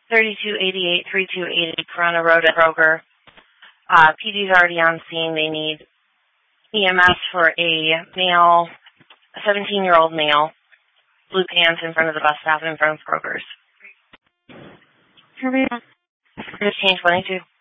3288-3280 Corona Road at Kroger. PD's already on scene. They need EMS for a male, a 17-year-old male, blue pants in front of the bus stop in front of Kroger's. Just change 22.